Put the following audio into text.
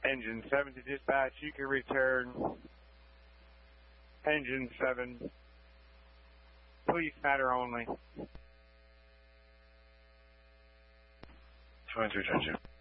Engine 7 to dispatch, you can return. Engine 7, police matter only. 23 Engine.